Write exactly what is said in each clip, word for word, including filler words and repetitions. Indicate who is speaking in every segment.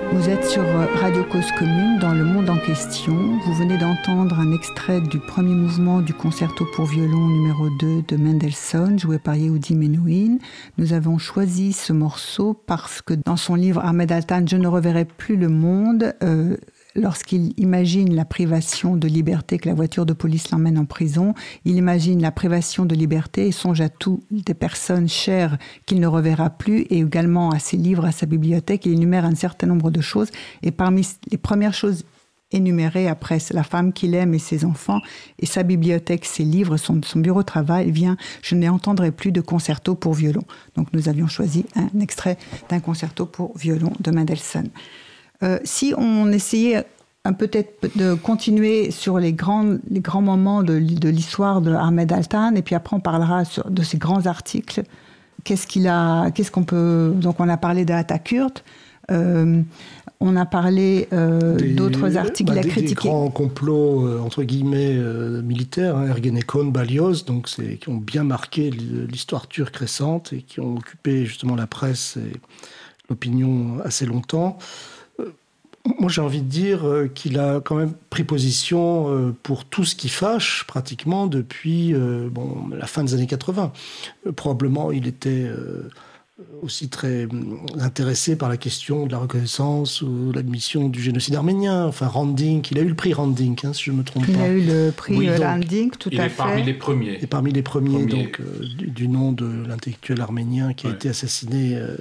Speaker 1: Vous êtes sur Radio Cause Commune, dans Le Monde en question. Vous venez d'entendre un extrait du premier mouvement du concerto pour violon numéro deux de Mendelssohn, joué par Yehudi Menuhin. Nous avons choisi ce morceau parce que dans son livre Ahmed Altan, Je ne reverrai plus le monde, euh, lorsqu'il imagine la privation de liberté, que la voiture de police l'emmène en prison, il imagine la privation de liberté et songe à toutes des personnes chères qu'il ne reverra plus, et également à ses livres, à sa bibliothèque. Il énumère un certain nombre de choses, et parmi les premières choses énumérées, après, c'est la femme qu'il aime et ses enfants, et sa bibliothèque, ses livres, son, son bureau de travail, vient « Je n'entendrai plus de concerto pour violon ». Donc nous avions choisi un extrait d'un concerto pour violon de Mendelssohn. Euh, si on essayait un, peut-être de continuer sur les grands, les grands moments de, de l'histoire de Ahmed Altan, et puis après on parlera sur, de ces grands articles. Qu'est-ce qu'il a, qu'est-ce qu'on peut... Donc on a parlé d'Atatürk, euh, on a parlé euh, des, d'autres articles
Speaker 2: bah,
Speaker 1: qu'il a
Speaker 2: des,
Speaker 1: critiqués.
Speaker 2: Des grands complots, euh, entre guillemets, euh, militaires, hein, Ergenekon, Balyoz, donc c'est, qui ont bien marqué l'histoire turque récente et qui ont occupé justement la presse et l'opinion assez longtemps. Moi, j'ai envie de dire qu'il a quand même pris position pour tout ce qui fâche, pratiquement, depuis euh, bon, la fin des années quatre-vingts. Euh, probablement, il était euh, aussi très intéressé par la question de la reconnaissance ou l'admission du génocide arménien. Enfin, Randink, il a eu le prix Randink, hein, si je ne me trompe
Speaker 1: il
Speaker 2: pas.
Speaker 1: Il a eu le prix oui, Randink, tout à fait.
Speaker 3: Il est parmi les premiers.
Speaker 2: Et parmi les premiers, Premier. donc, euh, du, du nom de l'intellectuel arménien qui ouais. a été assassiné... Euh,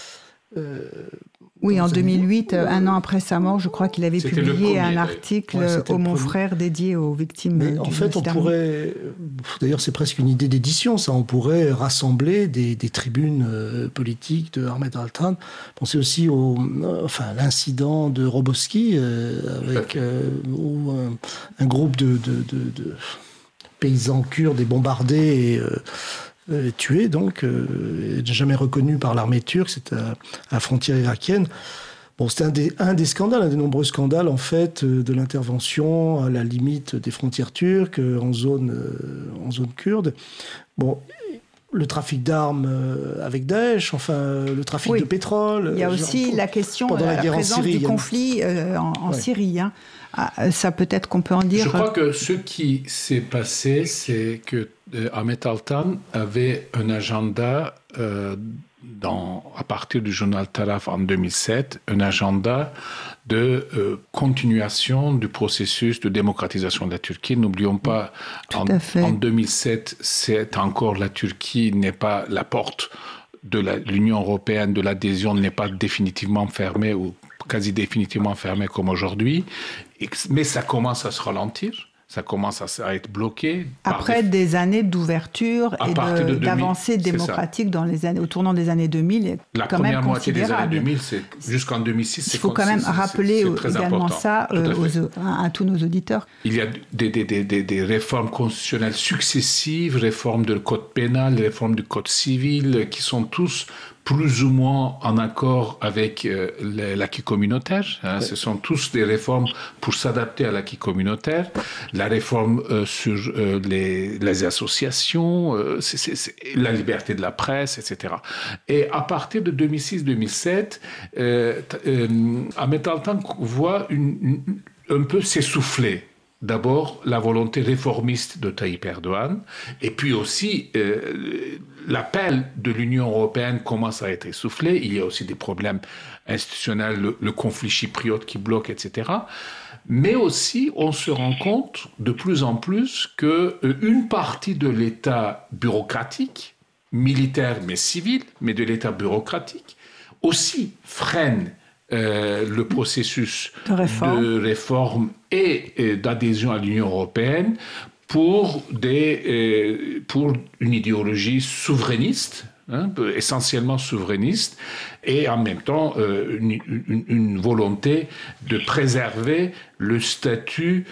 Speaker 2: euh,
Speaker 1: Oui, en deux mille huit, euh, un an après sa mort, je crois qu'il avait C'était publié un article ouais, au Mon Frère dédié aux victimes
Speaker 2: Mais
Speaker 1: du
Speaker 2: en fait, on
Speaker 1: armé.
Speaker 2: pourrait... D'ailleurs, c'est presque une idée d'édition, ça. On pourrait rassembler des, des tribunes euh, politiques de Ahmed Altan. Pensez aussi au, euh, enfin, l'incident de Roboski, euh, avec euh, où un, un groupe de, de, de, de paysans kurdes est bombardé et... Euh, Euh, tué, donc, euh, jamais reconnu par l'armée turque, c'était à, à la frontière irakienne. Bon, c'était un des, un des scandales, un des nombreux scandales, en fait, euh, de l'intervention à la limite des frontières turques, euh, en zone, euh, en zone kurde. Bon, le trafic d'armes euh, avec Daesh, enfin, le trafic oui. de pétrole.
Speaker 1: Il y a aussi genre, la question de la, la présence Syrie, du conflit euh, en, en ouais. Syrie, hein. Ah, ça, peut-être qu'on peut en dire...
Speaker 3: Je crois que ce qui s'est passé, c'est que euh, Ahmed Altan avait un agenda, euh, dans, à partir du journal Taraf en deux mille sept, un agenda de euh, continuation du processus de démocratisation de la Turquie. N'oublions pas, en, en deux mille sept, c'est encore la Turquie n'est pas la porte de la, l'Union européenne, de l'adhésion n'est pas définitivement fermée ou quasi définitivement fermée comme aujourd'hui, mais ça commence à se ralentir, ça commence à être bloqué.
Speaker 1: Après des... des années d'ouverture et de, de d'avancée démocratique dans les années, au tournant des années deux mille,
Speaker 3: la
Speaker 1: quand
Speaker 3: première
Speaker 1: même
Speaker 3: moitié des années deux mille, c'est, jusqu'en deux mille six, c'est
Speaker 1: il faut quand même
Speaker 3: c'est,
Speaker 1: rappeler
Speaker 3: c'est, c'est
Speaker 1: également
Speaker 3: important.
Speaker 1: ça euh, aux, à, à tous nos auditeurs.
Speaker 3: Il y a des, des, des, des, des réformes constitutionnelles successives, réformes du code pénal, réformes du code civil, qui sont tous plus ou moins en accord avec euh, l'acquis communautaire. Hein. Ouais. Ce sont tous des réformes pour s'adapter à l'acquis communautaire. La réforme euh, sur euh, les, les associations, euh, c'est, c'est, c'est la liberté de la presse, et cetera. Et à partir de deux mille six deux mille sept, euh, euh, Ahmed Altan voit une, une, un peu s'essouffler. D'abord, la volonté réformiste de Tayyip Erdogan, et puis aussi euh, l'appel de l'Union européenne commence à être essoufflé. Il y a aussi des problèmes institutionnels, le, le conflit chypriote qui bloque, et cetera. Mais aussi, on se rend compte de plus en plus qu'une partie de l'État bureaucratique, militaire mais civil, mais de l'État bureaucratique, aussi freine Euh, le processus
Speaker 1: de réforme,
Speaker 3: de réforme et, et d'adhésion à l'Union européenne pour, des, euh, pour une idéologie souverainiste, hein, essentiellement souverainiste, et en même temps euh, une, une, une volonté de préserver le statut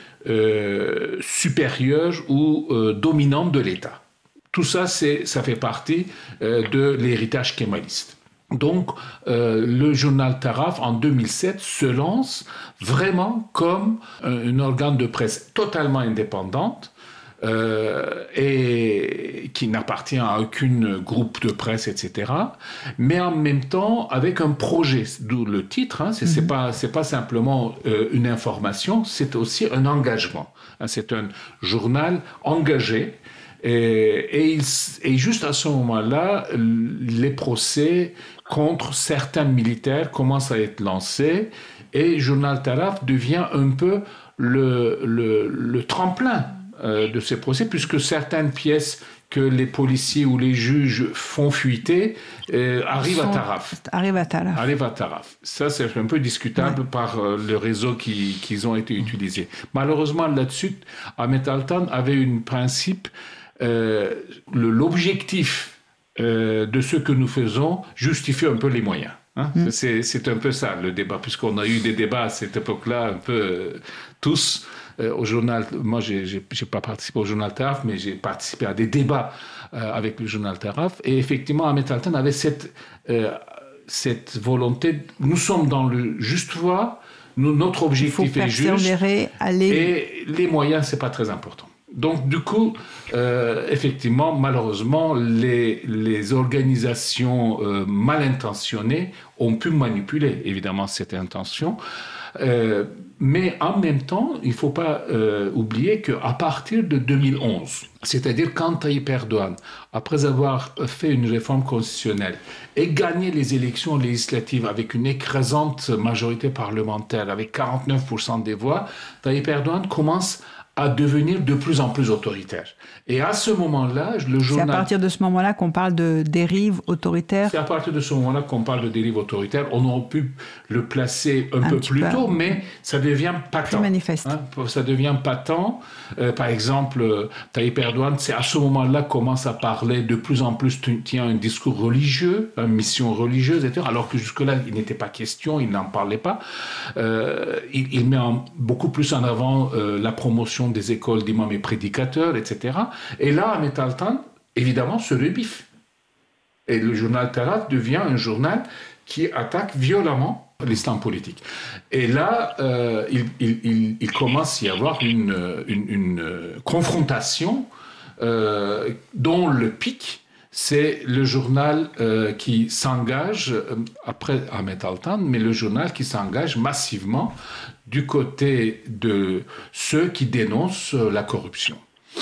Speaker 3: euh, supérieur ou euh, dominant de l'État. Tout ça, c'est, ça fait partie euh, de l'héritage kémaliste. Donc, euh, le journal Taraf, en deux mille sept, se lance vraiment comme un, un organe de presse totalement indépendante, euh, et qui n'appartient à aucun groupe de presse, et cetera. Mais en même temps avec un projet, d'où le titre. Hein, c'est, mm-hmm. c'est pas c'est pas simplement euh, une information, c'est aussi un engagement. Hein, c'est un journal engagé. Et, et, il, et juste à ce moment-là, les procès contre certains militaires commencent à être lancés et Journal Taraf devient un peu le, le, le tremplin euh, de ces procès, puisque certaines pièces que les policiers ou les juges font fuiter euh, arrivent à Taraf.
Speaker 1: Arrivent à Taraf.
Speaker 3: Arrivent à Taraf. Ça, c'est un peu discutable ouais. par euh, le réseau qui, qui ont été utilisés. Malheureusement, là-dessus, Ahmet Altan avait un principe. Euh, le, l'objectif euh, de ce que nous faisons justifie un peu les moyens. Hein? Mmh. C'est, c'est un peu ça le débat, puisqu'on a eu des débats à cette époque-là, un peu euh, tous euh, au journal. Moi, j'ai, j'ai, j'ai pas participé au journal Taraf, mais j'ai participé à des débats euh, avec le journal Taraf. Et effectivement, Ahmet Altan avait cette, euh, cette volonté. Nous sommes dans le juste voie, nous, notre objectif est juste.
Speaker 1: Aller...
Speaker 3: Et les moyens, c'est pas très important. Donc, du coup, euh, effectivement, malheureusement, les, les organisations euh, mal intentionnées ont pu manipuler, évidemment, cette intention. Euh, mais en même temps, il ne faut pas euh, oublier qu'à partir de deux mille onze, c'est-à-dire quand Tayyip Erdogan, après avoir fait une réforme constitutionnelle et gagné les élections législatives avec une écrasante majorité parlementaire, avec quarante-neuf pour cent des voix, Tayyip Erdogan commence à devenir de plus en plus autoritaire. Et à ce moment-là, le journal...
Speaker 1: C'est à partir de ce moment-là qu'on parle de dérive autoritaire.
Speaker 3: C'est à partir de ce moment-là qu'on parle de dérive autoritaire. On aurait pu le placer un, un peu plus peu. tôt, mais ça devient patent.
Speaker 1: Plus manifeste.
Speaker 3: Hein, ça devient patent. Euh, par exemple, Tayyip Erdogan, c'est à ce moment-là commence à parler de plus en plus, tient un discours religieux, une mission religieuse, et cetera. Alors que jusque-là, il n'était pas question, il n'en parlait pas. Euh, il, il met en, beaucoup plus en avant euh, la promotion des écoles d'imams et prédicateurs, et cetera. Et là, Ahmet Altan, évidemment, se rebiffe. Et le journal Taraf devient un journal qui attaque violemment l'islam politique. Et là, euh, il, il, il, il commence à y avoir une, une, une confrontation euh, dont le pic, c'est le journal euh, qui s'engage, euh, après Ahmet Altan, mais le journal qui s'engage massivement du côté de ceux qui dénoncent la corruption.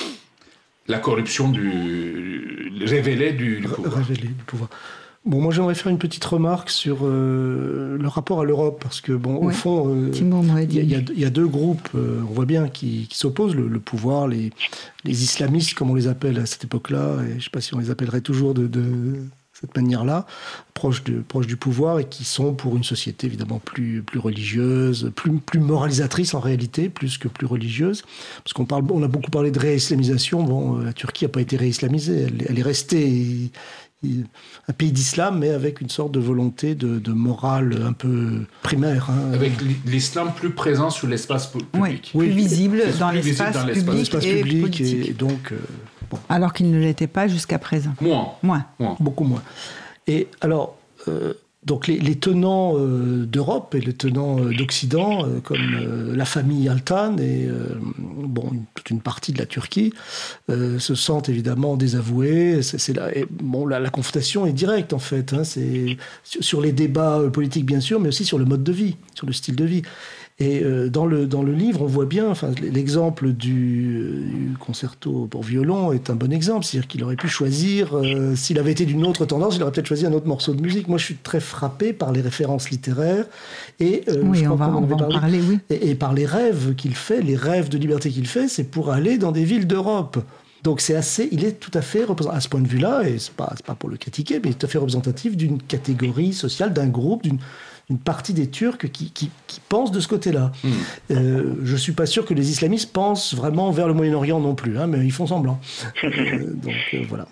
Speaker 3: La corruption du, révélée du, du pouvoir.
Speaker 2: Révélée du pouvoir. Bon, moi j'aimerais faire une petite remarque sur euh, le rapport à l'Europe, parce que bon,
Speaker 1: oui.
Speaker 2: au fond, euh, il y, y, y a deux groupes, euh, on voit bien, qui, qui s'opposent, le, le pouvoir, les, les islamistes, comme on les appelle à cette époque-là, et je ne sais pas si on les appellerait toujours de, de cette manière-là, proches, de, proches du pouvoir, et qui sont pour une société évidemment plus, plus religieuse, plus, plus moralisatrice en réalité, plus que plus religieuse, parce qu'on parle, on a beaucoup parlé de réislamisation. Bon, la Turquie n'a pas été réislamisée, elle, elle est restée un pays d'islam, mais avec une sorte de volonté de, de morale un peu primaire. Hein.
Speaker 3: Avec l'islam plus présent sur l'espace public.
Speaker 1: Oui, plus oui. visible dans
Speaker 3: plus
Speaker 1: l'espace,
Speaker 3: visible dans
Speaker 1: public,
Speaker 2: l'espace
Speaker 1: et
Speaker 2: public
Speaker 1: politique.
Speaker 2: Et donc, euh, bon.
Speaker 1: Alors qu'il ne l'était pas jusqu'à présent.
Speaker 3: Moins.
Speaker 1: Moins.
Speaker 3: moins.
Speaker 2: Beaucoup moins. Et alors... Euh, Donc les, les tenants euh, d'Europe et les tenants euh, d'Occident, euh, comme euh, la famille Altan et euh, bon, une, toute une partie de la Turquie, euh, se sentent évidemment désavoués. C'est, c'est la, et, bon, la, la confrontation est directe en fait. Hein, c'est sur, sur les débats politiques bien sûr, mais aussi sur le mode de vie, sur le style de vie. Et euh, dans, le, dans le livre, on voit bien, enfin, l'exemple du, du concerto pour violon est un bon exemple. C'est-à-dire qu'il aurait pu choisir, euh, s'il avait été d'une autre tendance, il aurait peut-être choisi un autre morceau de musique. Moi, je suis très frappé par les références littéraires. Et, euh,
Speaker 1: oui,
Speaker 2: je
Speaker 1: on
Speaker 2: crois
Speaker 1: va, on va en parler, oui.
Speaker 2: Et, et par les rêves qu'il fait, les rêves de liberté qu'il fait, c'est pour aller dans des villes d'Europe. Donc c'est assez, il est tout à fait représentatif à ce point de vue-là, et c'est pas, c'est pas pour le critiquer, mais il est tout à fait représentatif d'une catégorie sociale, d'un groupe, d'une une partie des Turcs qui, qui, qui pensent de ce côté-là. Mmh. Euh, je ne suis pas sûr que les islamistes pensent vraiment vers le Moyen-Orient non plus, hein, mais ils font semblant. euh, donc euh, voilà.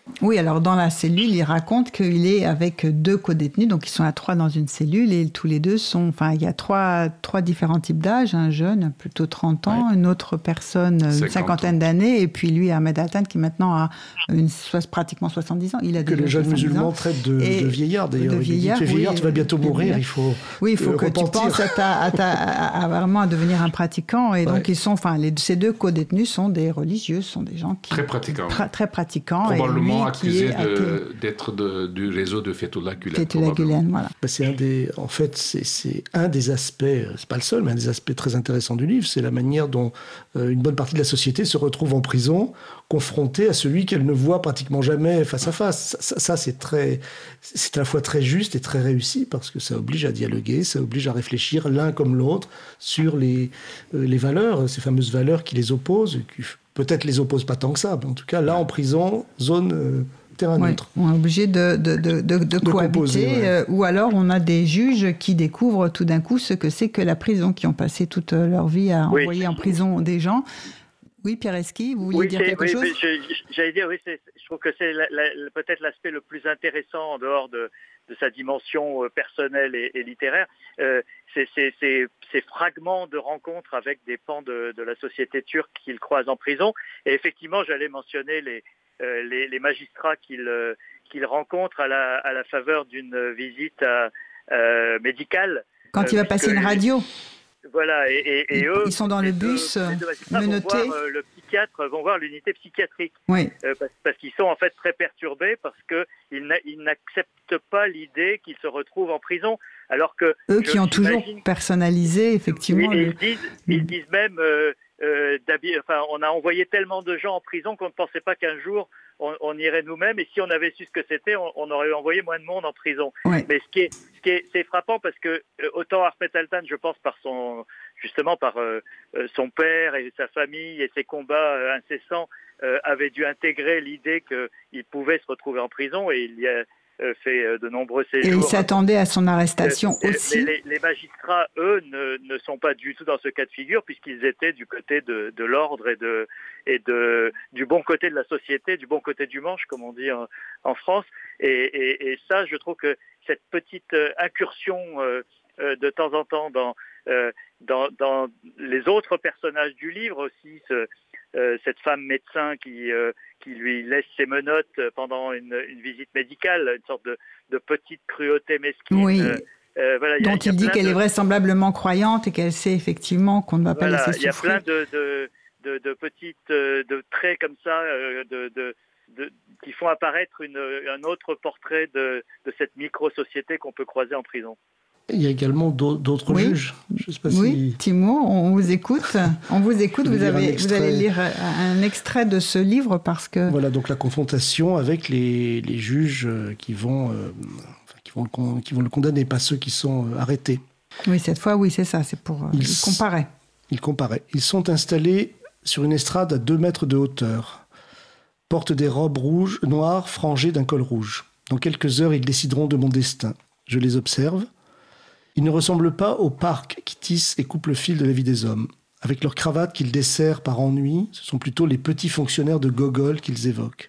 Speaker 1: Oui, alors dans la cellule, il raconte qu'il est avec deux co-détenus, donc ils sont à trois dans une cellule et tous les deux sont... Enfin, il y a trois, trois différents types d'âge, un jeune, plutôt trente ans, ouais. Une autre personne, une cinquantaine d'années, et puis lui, Ahmed Altan, qui maintenant a une, pratiquement soixante-dix ans. Il a
Speaker 2: que le jeune musulman traite de, de vieillard, d'ailleurs.
Speaker 1: De vieillard,
Speaker 2: il dit, tu es vieillard,
Speaker 1: oui,
Speaker 2: tu vas bientôt mourir, il faut
Speaker 1: Oui, il faut
Speaker 2: euh,
Speaker 1: que
Speaker 2: repentir.
Speaker 1: tu penses à, ta, à, ta, à, à vraiment à devenir un pratiquant. Et ouais. donc, ils sont, enfin, les, ces deux co-détenus sont des religieux, sont des gens qui...
Speaker 3: Très pratiquants.
Speaker 1: Tra, très pratiquants.
Speaker 3: Probablement accusés de... d'être de, du réseau de Fethullah Gülen.
Speaker 1: Fethullah Gülen, voilà.
Speaker 2: C'est un des, en fait, c'est, c'est un des aspects, c'est pas le seul, mais un des aspects très intéressants du livre, c'est la manière dont euh, une bonne partie de la société se retrouve en prison, confrontée à celui qu'elle ne voit pratiquement jamais face à face. Ça, ça c'est très, c'est à la fois très juste et très réussi, parce que ça oblige à dialoguer, ça oblige à réfléchir l'un comme l'autre sur les, euh, les valeurs, ces fameuses valeurs qui les opposent, qui peut-être les opposent pas tant que ça, mais en tout cas, là, en prison, zone... Euh,
Speaker 1: Ouais, on est obligé de, de, de, de, de, de cohabiter, composer, ouais. euh, ou alors on a des juges qui découvrent tout d'un coup ce que c'est que la prison, qui ont passé toute leur vie à oui. envoyer en prison des gens. Oui, Pierre Esqui, vous vouliez oui, dire quelque
Speaker 4: oui,
Speaker 1: chose
Speaker 4: je, J'allais dire, oui, c'est, je trouve que c'est la, la, peut-être l'aspect le plus intéressant en dehors de, de sa dimension personnelle et, et littéraire. Euh, c'est, c'est, c'est, ces fragments de rencontres avec des pans de, de la société turque qu'il croise en prison. Et effectivement, j'allais mentionner les Euh, les, les magistrats qu'il, euh, qu'il rencontre à la, à la faveur d'une visite à, euh, médicale.
Speaker 1: Quand euh, il va passer une radio.
Speaker 4: Voilà, et, et, et
Speaker 1: ils,
Speaker 4: eux...
Speaker 1: Ils sont dans le bus, menottés.
Speaker 4: Vont voir, euh, le psychiatre, vont voir l'unité psychiatrique.
Speaker 1: Oui.
Speaker 4: Euh, parce, parce qu'ils sont en fait très perturbés, parce qu'ils n'a, ils n'acceptent pas l'idée qu'ils se retrouvent en prison. Alors que...
Speaker 1: Eux qui ont toujours personnalisé, effectivement...
Speaker 4: Ils,
Speaker 1: le...
Speaker 4: ils, disent, ils disent même... Euh, Euh, enfin, on a envoyé tellement de gens en prison qu'on ne pensait pas qu'un jour on, on irait nous-mêmes, et si on avait su ce que c'était, on, on aurait envoyé moins de monde en prison.
Speaker 1: Ouais.
Speaker 4: Mais ce qui est, ce qui est, c'est frappant parce que euh, autant Ahmed Altan, je pense par son, justement par euh, son père et sa famille et ses combats euh, incessants, euh, avait dû intégrer l'idée qu'il pouvait se retrouver en prison, et il y a fait de nombreux séjours.
Speaker 1: Et il s'attendait à son arrestation
Speaker 4: euh,
Speaker 1: aussi.
Speaker 4: Mais les, les magistrats, eux, ne, ne sont pas du tout dans ce cas de figure, puisqu'ils étaient du côté de, de l'ordre et, de, et de, du bon côté de la société, du bon côté du manche, comme on dit en, en France. Et, et, et ça, je trouve que cette petite incursion euh, euh, de temps en temps dans, euh, dans, dans les autres personnages du livre aussi, ce, euh, cette femme médecin qui... Euh, qui lui laisse ses menottes pendant une, une visite médicale, une sorte de, de petite cruauté mesquine.
Speaker 1: Oui.
Speaker 4: Euh, euh, voilà,
Speaker 1: dont
Speaker 4: y a,
Speaker 1: il dit qu'elle
Speaker 4: de...
Speaker 1: est vraisemblablement croyante et qu'elle sait effectivement qu'on ne va
Speaker 4: voilà,
Speaker 1: pas laisser souffrir.
Speaker 4: Il y a plein de, de, de, de petites de traits comme ça de, de, de, qui font apparaître une, un autre portrait de, de cette micro-société qu'on peut croiser en prison.
Speaker 2: Il y a également d'autres
Speaker 1: oui.
Speaker 2: juges. Je sais pas
Speaker 1: oui,
Speaker 2: si...
Speaker 1: Timo, on vous écoute. On vous écoute. Vous, avez, vous allez lire un extrait de ce livre parce que...
Speaker 2: Voilà, donc la confrontation avec les, les juges qui vont, euh, qui, vont le, qui vont le condamner, pas ceux qui sont euh, arrêtés.
Speaker 1: Oui, cette fois, oui, c'est ça. C'est pour euh,
Speaker 2: ils,
Speaker 1: comparer.
Speaker 2: Ils comparaient. Ils sont installés sur une estrade à deux mètres de hauteur. Portent des robes rouges, noires, frangées d'un col rouge. Dans quelques heures, ils décideront de mon destin. Je les observe. Ils ne ressemblent pas aux parcs qui tissent et coupent le fil de la vie des hommes. Avec leurs cravates qu'ils desserrent par ennui, ce sont plutôt les petits fonctionnaires de Gogol qu'ils évoquent.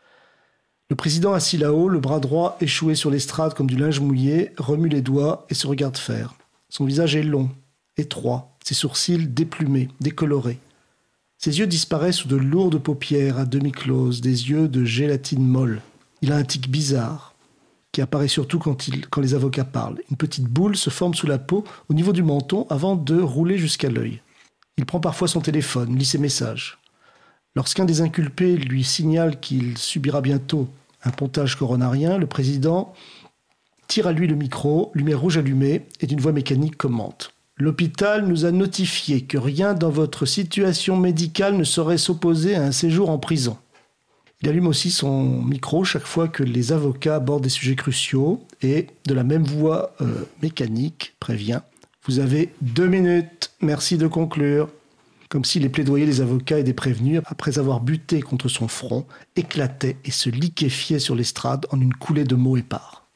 Speaker 2: Le président assis là-haut, le bras droit échoué sur l'estrade comme du linge mouillé, remue les doigts et se regarde faire. Son visage est long, étroit, ses sourcils déplumés, décolorés. Ses yeux disparaissent sous de lourdes paupières à demi closes, des yeux de gélatine molle. Il a un tic bizarre, qui apparaît surtout quand, il, quand les avocats parlent. Une petite boule se forme sous la peau, au niveau du menton, avant de rouler jusqu'à l'œil. Il prend parfois son téléphone, lit ses messages. Lorsqu'un des inculpés lui signale qu'il subira bientôt un pontage coronarien, le président tire à lui le micro, lumière rouge allumée, et d'une voix mécanique commente. « L'hôpital nous a notifié que rien dans votre situation médicale ne saurait s'opposer à un séjour en prison. » Il allume aussi son micro chaque fois que les avocats abordent des sujets cruciaux et, de la même voix euh, mécanique, prévient « Vous avez deux minutes, merci de conclure ». Comme si les plaidoyers des avocats et des prévenus, après avoir buté contre son front, éclataient et se liquéfiaient sur l'estrade en une coulée de mots épars.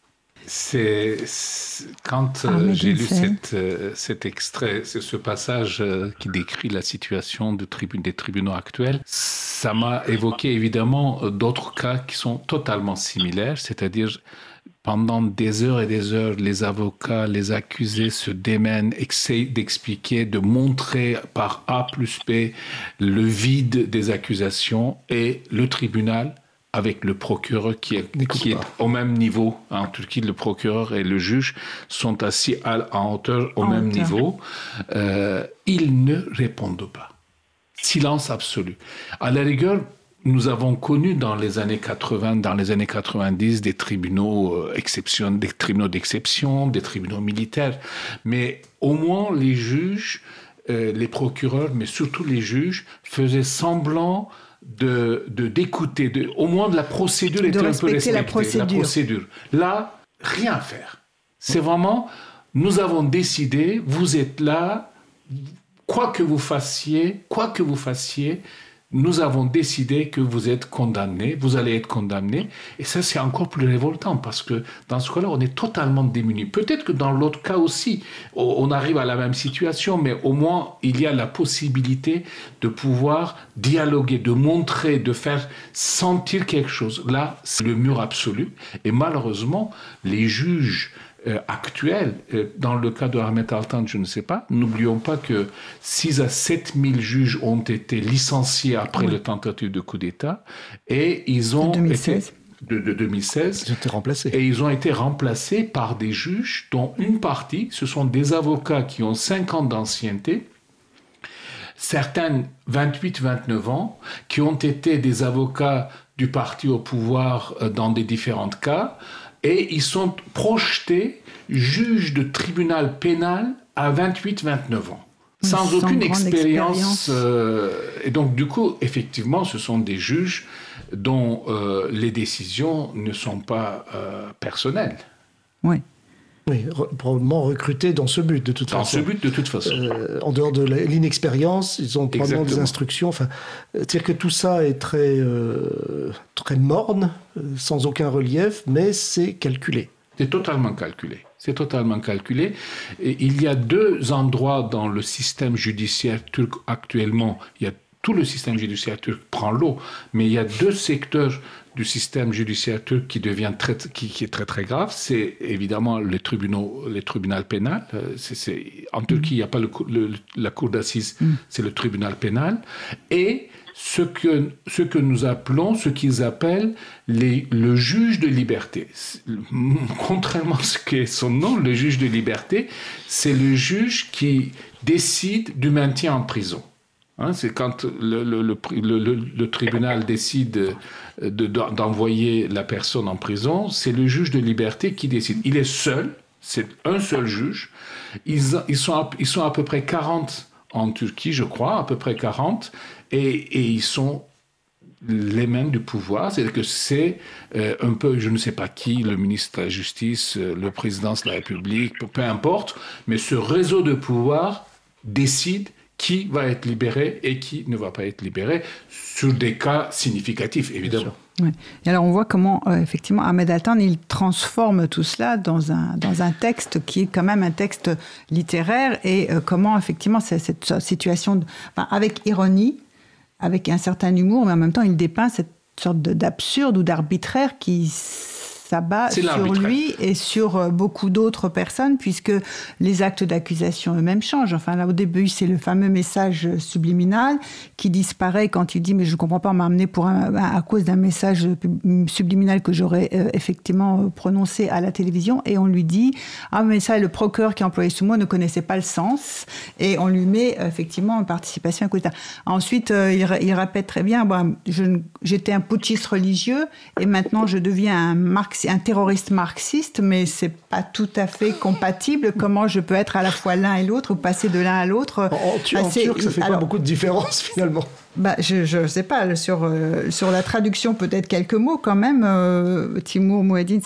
Speaker 3: C'est, c'est quand euh,
Speaker 1: Ahmed
Speaker 3: j'ai lu
Speaker 1: Insel.
Speaker 3: cette, euh, cet extrait, c'est ce passage euh, qui décrit la situation de tribu- des tribunaux actuels, ça m'a évoqué évidemment euh, d'autres cas qui sont totalement similaires, c'est-à-dire pendant des heures et des heures, les avocats, les accusés se démènent, essayent d'expliquer, de montrer par A plus B le vide des accusations, et le tribunal, avec le procureur qui est, qui est au même niveau. En Turquie, le procureur et le juge sont assis à, en hauteur, au
Speaker 1: En
Speaker 3: même
Speaker 1: hauteur.
Speaker 3: niveau. Euh, ils ne répondent pas. Silence absolu. À la rigueur, nous avons connu dans les années quatre-vingts, dans les années quatre-vingt-dix, des tribunaux euh, exception, des tribunaux d'exception, des tribunaux militaires. Mais au moins, les juges, euh, les procureurs, mais surtout les juges, faisaient semblant de, de d'écouter, de, au moins de la procédure
Speaker 1: De
Speaker 3: était un peu
Speaker 1: respecter
Speaker 3: respectée.
Speaker 1: la procédure.
Speaker 3: La procédure. Là, rien faire. C'est vraiment, nous avons décidé, vous êtes là, quoi que vous fassiez, quoi que vous fassiez, nous avons décidé que vous êtes condamné, vous allez être condamné. Et ça, c'est encore plus révoltant parce que dans ce cas-là, on est totalement démunis. Peut-être que dans l'autre cas aussi, on arrive à la même situation, mais au moins, il y a la possibilité de pouvoir dialoguer, de montrer, de faire sentir quelque chose. Là, c'est le mur absolu. Et malheureusement, les juges Euh, actuel. Euh, dans le cas de Ahmet Altan, je ne sais pas. N'oublions pas que six à sept mille juges ont été licenciés après oui. le tentative de coup d'État, et ils ont
Speaker 1: deux mille seize.
Speaker 3: été de, de deux mille seize.
Speaker 2: Ils ont été remplacés.
Speaker 3: Et ils ont été remplacés par des juges dont une partie, ce sont des avocats qui ont cinq ans d'ancienneté. Certains vingt-huit vingt-neuf ans, qui ont été des avocats du parti au pouvoir dans des différents cas, et ils sont projetés juges de tribunal pénal à vingt-huit vingt-neuf ans, sans, sans aucune expérience. expérience. Euh, et donc, du coup, effectivement, ce sont des juges dont euh, les décisions ne sont pas euh, personnelles.
Speaker 1: Oui.
Speaker 2: Oui, re- probablement recrutés dans ce but, de toute
Speaker 3: dans
Speaker 2: façon.
Speaker 3: Dans ce but, de toute façon.
Speaker 2: Euh, en dehors de la, l'inexpérience, ils ont probablement Exactement. des instructions. Enfin, c'est-à-dire que tout ça est très, euh, très morne, euh, sans aucun relief, mais c'est calculé.
Speaker 3: C'est totalement calculé. C'est totalement calculé. Et il y a deux endroits dans le système judiciaire turc actuellement. Il y a tout le système judiciaire turc prend l'eau, mais il y a deux secteurs du système judiciaire turc qui devient très, qui, qui est très très grave. C'est évidemment les tribunaux, les tribunaux pénals. C'est, c'est, en Turquie, il n'y a pas le, le, la cour d'assises, mm. c'est le tribunal pénal. Et ce que, ce que nous appelons, ce qu'ils appellent les, le juge de liberté. Contrairement à ce qu'est son nom, le juge de liberté, c'est le juge qui décide du maintien en prison. Hein, c'est quand le, le, le, le, le tribunal décide de, de, d'envoyer la personne en prison, c'est le juge de liberté qui décide. Il est seul, c'est un seul juge. Ils, ils, sont, à, ils sont à peu près quarante en Turquie, je crois, à peu près quarante, et, et ils sont les mêmes du pouvoir. C'est-à-dire que c'est euh, un peu, je ne sais pas qui, le ministre de la Justice, le président de la République, peu, peu importe, mais ce réseau de pouvoir décide qui va être libéré et qui ne va pas être libéré, sur des cas significatifs, évidemment.
Speaker 1: Oui. Et alors on voit comment, euh, effectivement, Ahmed Altan, il transforme tout cela dans un, dans un texte qui est quand même un texte littéraire, et euh, comment, effectivement, c'est, cette situation, de, enfin, avec ironie, avec un certain humour, mais en même temps, il dépeint cette sorte de, d'absurde ou d'arbitraire qui s'abat sur lui et sur beaucoup d'autres personnes, puisque les actes d'accusation eux-mêmes changent. Enfin, là, au début, c'est le fameux message subliminal qui disparaît quand il dit « mais je ne comprends pas, on m'a amené pour un, à cause d'un message subliminal que j'aurais euh, effectivement prononcé à la télévision », et on lui dit « ah, mais ça, le procureur qui a employé ce mot ne connaissait pas le sens », et on lui met effectivement une participation à côté. Ensuite, euh, il, il répète très bien bon, « je, j'étais un putschiste religieux et maintenant je deviens un marxiste, un terroriste marxiste, mais c'est pas tout à fait compatible. Comment je peux être à la fois l'un et l'autre, ou passer de l'un à l'autre ?»
Speaker 2: En, tu, en turc, ça fait alors, pas beaucoup de différence finalement.
Speaker 1: Bah, je ne sais pas, sur, euh, sur la traduction, peut-être quelques mots quand même. Euh, Timur Mouedine,